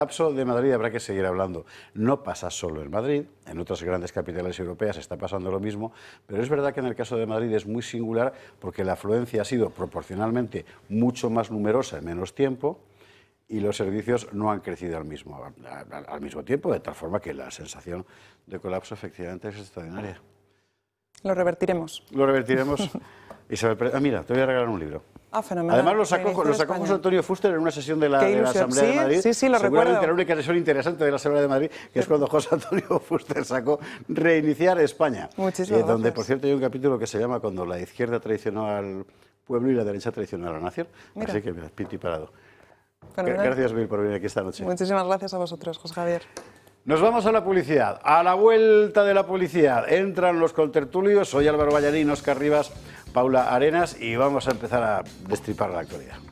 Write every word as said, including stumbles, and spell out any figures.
colapso de Madrid habrá que seguir hablando. No pasa solo en Madrid, en otras grandes capitales europeas está pasando lo mismo, pero es verdad que en el caso de Madrid es muy singular porque la afluencia ha sido proporcionalmente mucho más numerosa en menos tiempo y los servicios no han crecido al mismo, al, al mismo tiempo, de tal forma que la sensación de colapso efectivamente es extraordinaria. Lo revertiremos. Lo revertiremos. Isabel Pérez, ah, mira, te voy a regalar un libro. Ah, fenomenal. Además lo sacó, lo sacó José Antonio Fuster en una sesión de la, Qué de la ilusión. Asamblea Sí, de Madrid. sí, sí, lo Seguramente recuerdo. era una sesión interesante de la Asamblea de Madrid, que es cuando José Antonio Fuster sacó Reiniciar España. Muchísimas eh, Donde, gracias. por cierto, hay un capítulo que se llama Cuando la izquierda traicionó al pueblo y la derecha traicionó a la nación. Mira. Así que, mira, piti parado. Fenomenal. Gracias mil por venir aquí esta noche. Muchísimas gracias a vosotros, José Javier. Nos vamos a la publicidad. A la vuelta de la publicidad entran los contertulios. Soy Álvaro Ballarín, Óscar Rivas, Paula Arenas y vamos a empezar a destripar la actualidad.